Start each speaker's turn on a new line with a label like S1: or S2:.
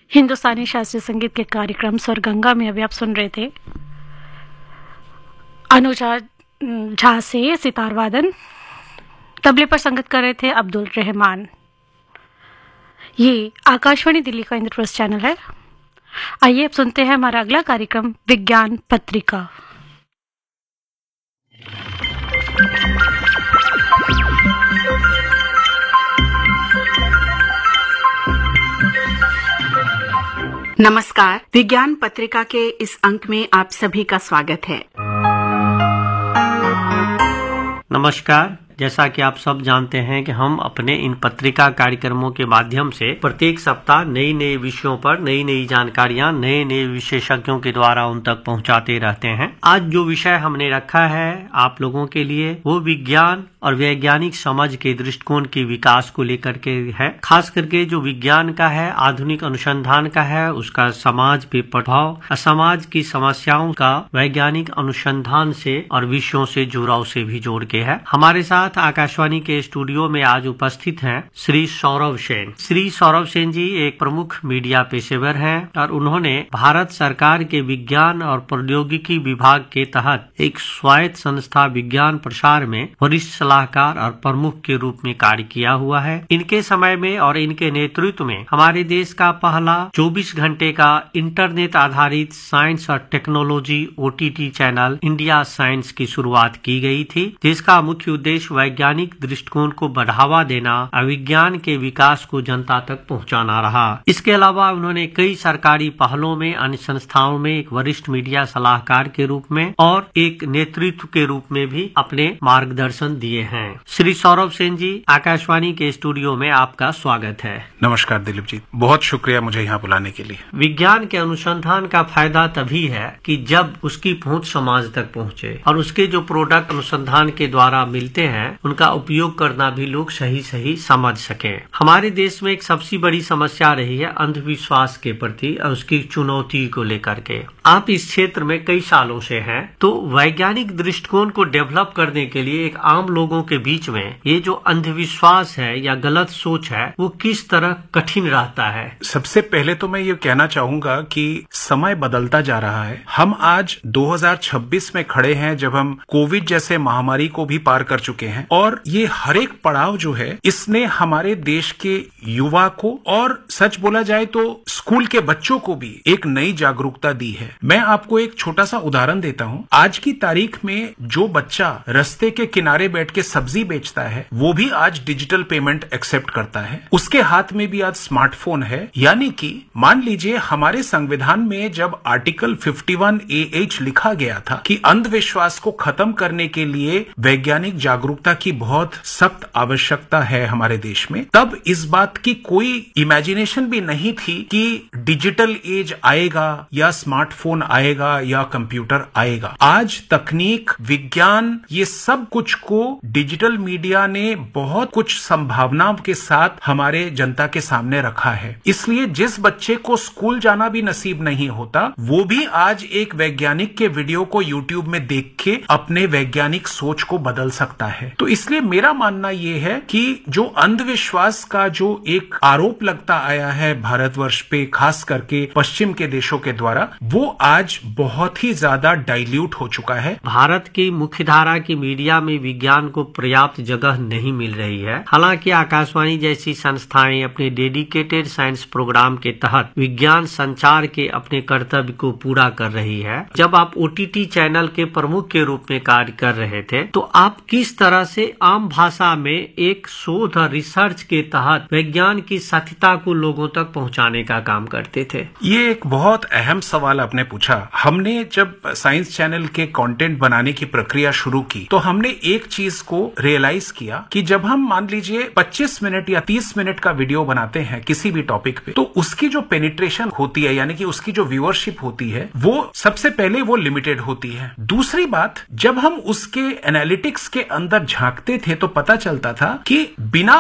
S1: हिंदुस्तानी शास्त्रीय संगीत के कार्यक्रम स्वर गंगा में अभी आप सुन रहे थे अनुजा झा से सितार वादन, तबले पर संगत कर रहे थे अब्दुल रहमान। ये आकाशवाणी दिल्ली का इंद्रप्रस्थ चैनल है। आइए अब सुनते हैं हमारा अगला कार्यक्रम विज्ञान पत्रिका।
S2: नमस्कार, विज्ञान पत्रिका के इस अंक में आप सभी का स्वागत है।
S3: नमस्कार। जैसा कि आप सब जानते हैं कि हम अपने इन पत्रिका कार्यक्रमों के माध्यम से प्रत्येक सप्ताह नई नई विषयों पर नई नई जानकारियां नए नए विशेषज्ञों के द्वारा उन तक पहुंचाते रहते हैं। आज जो विषय हमने रखा है आप लोगों के लिए वो विज्ञान और वैज्ञानिक समझ के दृष्टिकोण के विकास को लेकर के है। खास करके जो विज्ञान का है, आधुनिक अनुसंधान का है, उसका समाज पे प्रभाव, समाज की समस्याओं का वैज्ञानिक अनुसंधान से और विषयों से जुड़ाव से भी जोड़ के है। हमारे साथ आकाशवाणी के स्टूडियो में आज उपस्थित हैं श्री सौरभ सेन। श्री सौरभ सेन जी एक प्रमुख मीडिया पेशेवर हैं और उन्होंने भारत सरकार के विज्ञान और प्रौद्योगिकी विभाग के तहत एक स्वायत्त संस्था विज्ञान प्रसार में वरिष्ठ सलाहकार और प्रमुख के रूप में कार्य किया हुआ है। इनके समय में और इनके नेतृत्व में हमारे देश का पहला 24 घंटे का इंटरनेट आधारित साइंस और technology OTT channel India science की शुरुआत की गई थी, जिसका मुख्य उद्देश्य वैज्ञानिक दृष्टिकोण को बढ़ावा देना और विज्ञान के विकास को जनता तक पहुंचाना रहा। इसके अलावा उन्होंने कई सरकारी पहलों में, अन्य संस्थाओं में एक वरिष्ठ मीडिया सलाहकार के रूप में और एक नेतृत्व के रूप में भी अपने मार्गदर्शन दिए हैं। श्री सौरभ सेन जी, आकाशवाणी के स्टूडियो में आपका स्वागत है।
S4: नमस्कार दिलीप जी, बहुत शुक्रिया मुझे यहाँ बुलाने के लिए।
S3: विज्ञान के अनुसंधान का फायदा तभी है कि जब उसकी पहुंच समाज तक पहुंचे और उसके जो प्रोडक्ट अनुसंधान के द्वारा मिलते हैं उनका उपयोग करना भी लोग सही सही समझ सकें। हमारे देश में एक सबसे बड़ी समस्या रही है अंधविश्वास के प्रति और उसकी चुनौती को लेकर के। आप इस क्षेत्र में कई सालों से हैं, तो वैज्ञानिक दृष्टिकोण को डेवलप करने के लिए एक आम लोगों के बीच में ये जो अंधविश्वास है या गलत सोच है वो किस तरह कठिन रहता है?
S4: सबसे पहले तो मैं ये कहना चाहूंगा कि समय बदलता जा रहा है। हम आज 2026 में खड़े हैं जब हम कोविड जैसे महामारी को भी पार कर चुके हैं और ये हर एक पड़ाव जो है इसने हमारे देश के युवा को और सच बोला जाए तो स्कूल के बच्चों को भी एक नई जागरूकता दी है। मैं आपको एक छोटा सा उदाहरण देता हूँ। आज की तारीख में जो बच्चा रास्ते के किनारे बैठ के सब्जी बेचता है वो भी आज डिजिटल पेमेंट एक्सेप्ट करता है। उसके हाथ में भी आज स्मार्टफोन है। यानी कि मान लीजिए हमारे संविधान में जब आर्टिकल 51AH लिखा गया था कि अंधविश्वास को खत्म करने के लिए वैज्ञानिक जागरूकता की बहुत सख्त आवश्यकता है हमारे देश में, तब इस बात की कोई इमेजिनेशन भी नहीं थी कि डिजिटल एज आएगा या स्मार्टफोन आएगा या कंप्यूटर आएगा। आज तकनीक, विज्ञान, ये सब कुछ को डिजिटल मीडिया ने बहुत कुछ संभावनाओं के साथ हमारे जनता के सामने रखा है। इसलिए जिस बच्चे को स्कूल जाना भी नसीब नहीं होता वो भी आज एक वैज्ञानिक के वीडियो को यूट्यूब में देख के अपने वैज्ञानिक सोच को बदल सकता है। तो इसलिए मेरा मानना यह है कि जो अंधविश्वास का जो एक आरोप लगता आया है भारतवर्ष पे, खास करके पश्चिम के देशों के द्वारा, वो आज बहुत ही ज्यादा डाइल्यूट हो चुका है।
S3: भारत की मुख्यधारा की मीडिया में विज्ञान को पर्याप्त जगह नहीं मिल रही है। हालांकि आकाशवाणी जैसी संस्थाएं अपने डेडिकेटेड साइंस प्रोग्राम के तहत विज्ञान संचार के अपने कर्तव्य को पूरा कर रही है। जब आप OTT चैनल के प्रमुख के रूप में कार्य कर रहे थे तो आप किस तरह से आम भाषा में एक शोध और रिसर्च के तहत विज्ञान की सत्यता को लोगों तक पहुंचाने का काम करते थे?
S4: ये एक बहुत अहम सवाल आपने पूछा। हमने जब साइंस चैनल के कंटेंट बनाने की प्रक्रिया शुरू की तो हमने एक चीज को रियलाइज किया कि जब हम मान लीजिए 25 मिनट या 30 मिनट का वीडियो बनाते हैं किसी भी टॉपिक पे, तो उसकी जो पेनिट्रेशन होती है यानी कि उसकी जो व्यूअरशिप होती है वो सबसे पहले वो लिमिटेड होती है। दूसरी बात, जब हम उसके एनालिटिक्स के अंदर झांकते थे तो पता चलता था कि बिना